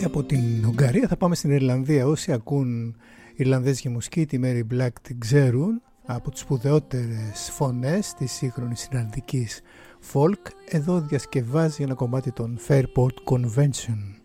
Και από την Ουγγαρία θα πάμε στην Ιρλανδία. Όσοι ακούν Ιρλανδέζικη μουσική, τη Mary Black την ξέρουν από τις σπουδαιότερες φωνές της σύγχρονης Ιρλανδικής folk. Εδώ διασκευάζει ένα κομμάτι των Fairport Convention.